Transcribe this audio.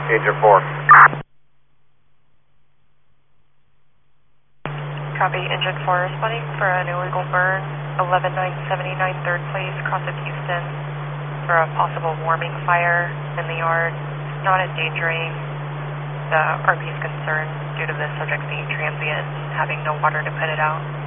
Engine 4. Copy, Engine 4 responding for an illegal burn, 11979 3rd place, cross of Houston, for a possible warming fire in the yard. Not endangering the RP's concern due to the subject being transient and having no water to put it out.